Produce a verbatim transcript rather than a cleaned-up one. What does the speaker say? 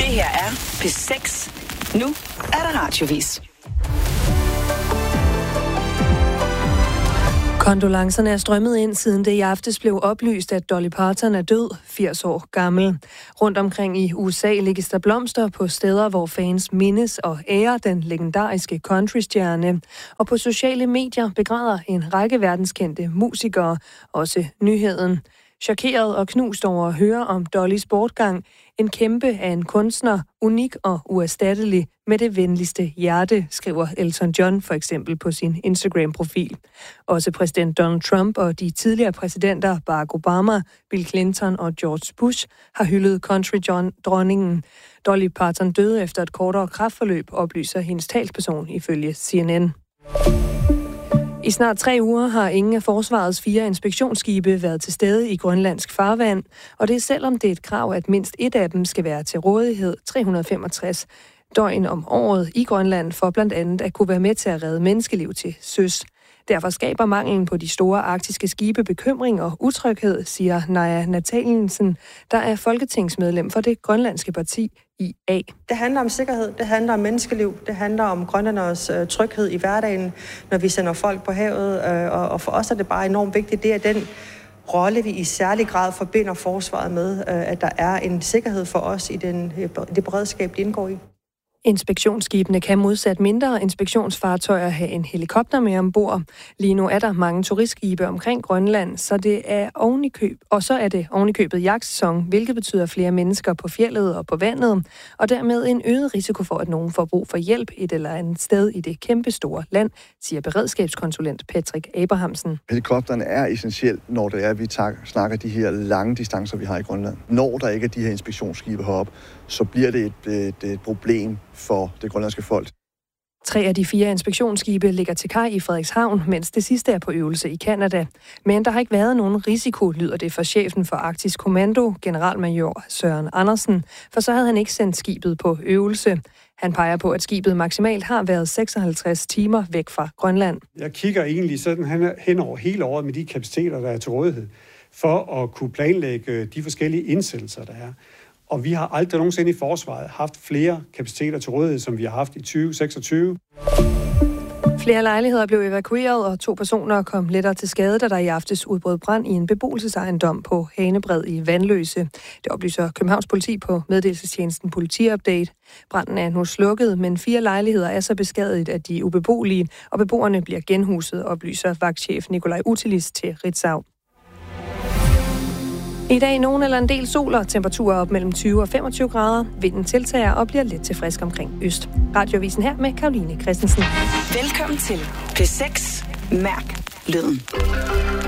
her er P seks. Nu er der radiovis. Kondolencerne er strømmet ind, siden det i aftes blev oplyst, at Dolly Parton er død, firs år gammel. Rundt omkring i U S A lægges der blomster på steder, hvor fans mindes og ærer den legendariske countrystjerne. Og på sociale medier begræder en række verdenskendte musikere også nyheden. Chokeret og knust over at høre om Dollys bortgang, en kæmpe af en kunstner, unik og uerstattelig med det venligste hjerte, skriver Elton John for eksempel på sin Instagram-profil. Også præsident Donald Trump og de tidligere præsidenter Barack Obama, Bill Clinton og George Bush har hyldet country-dronningen. Dolly Parton døde efter et kortere kræftforløb, oplyser hendes talsperson ifølge C N N. I snart tre uger har ingen af forsvarets fire inspektionsskibe været til stede i grønlandsk farvand, og det er selvom det er et krav, at mindst et af dem skal være til rådighed tre hundrede femogtres døgn om året i Grønland, for blandt andet at kunne være med til at redde menneskeliv til søs. Derfor skaber manglen på de store arktiske skibe bekymring og utryghed, siger Naja Nataliensen, der er folketingsmedlem for det grønlandske parti I A. Det handler om sikkerhed, det handler om menneskeliv, det handler om grønlænderes øh, tryghed i hverdagen, når vi sender folk på havet, øh, og, og for os er det bare enormt vigtigt, det er den rolle, vi i særlig grad forbinder forsvaret med, øh, at der er en sikkerhed for os i den, det beredskab, de indgår i. Inspektionsskibene kan modsat mindre inspektionsfartøjer have en helikopter med ombord. Lige nu er der mange turistskibe omkring Grønland, så det er ovenikøb, og så er det ovenikøbet jagtsæson, hvilket betyder flere mennesker på fjeldet og på vandet, og dermed en øget risiko for, at nogen får brug for hjælp et eller andet sted i det kæmpestore land, siger beredskabskonsulent Patrick Abrahamsen. Helikopteren er essentielt, når det er, at vi snakker de her lange distancer, vi har i Grønland. Når der ikke er de her inspektionsskibe heroppe, så bliver det et, et, et problem for det grønlandske folk. Tre af de fire inspektionsskibe ligger til kaj i Frederikshavn, mens det sidste er på øvelse i Canada. Men der har ikke været nogen risiko, lyder det for chefen for Arktisk Kommando, generalmajor Søren Andersen, for så havde han ikke sendt skibet på øvelse. Han peger på, at skibet maksimalt har været seksoghalvtreds timer væk fra Grønland. Jeg kigger egentlig sådan hen over hele året med de kapaciteter, der er til rådighed, for at kunne planlægge de forskellige indsættelser, der er. Og vi har aldrig nogensinde i forsvaret haft flere kapaciteter til rådighed, som vi har haft i tyve seksogtyve. Flere lejligheder blev evakueret, og to personer kom lettere til skade, da der i aftes udbrød brand i en beboelsesejendom på Hanebred i Vandløse. Det oplyser Københavns Politi på meddelelsestjenesten Politiupdate. Branden er nu slukket, men fire lejligheder er så beskadiget, at de er ubeboelige, og beboerne bliver genhuset, oplyser vagtchef Nikolaj Utilis til Ritzau. I dag nogen eller en del sol og temperaturer op mellem tyve og femogtyve grader. Vinden tiltager og bliver lidt til frisk omkring øst. Radioavisen her med Karoline Christensen. Velkommen til P seks. Mærk lyden.